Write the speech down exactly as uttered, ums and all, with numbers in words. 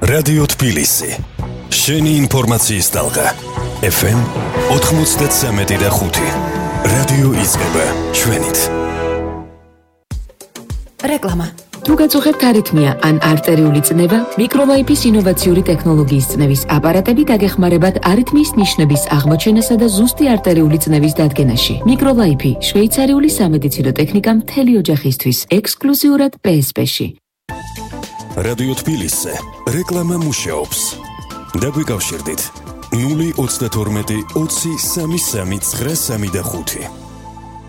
რადიო თბილისი. შენი ინფორმაციის ტალღა. ეფ ემ ოცდასამი და ხუთი. რადიო იწყება ჩვენით. რეკლამა. თუ გაწუხებთ არითმია ან არტერიული წნევა, მიკროლაიფის ინოვაციური ტექნოლოგიის წნევის აპარატები დაგეხმარებათ არითმიის ნიშნების აღმოჩენასა და ზუსტი არტერიული წნევის დადგენაში. მიკროლაიფი შვეიცარიული სამედიცინო ტექნიკა მთელი ოჯახისთვის, ექსკლუზიურად პე ეს პე-ში. რადიო თბილისზე რეკლამა მუშაობს. დაგვიკავშირდით ნული ოცდათორმეტი ოცი სამი სამი ცხრა სამი და ხუთი.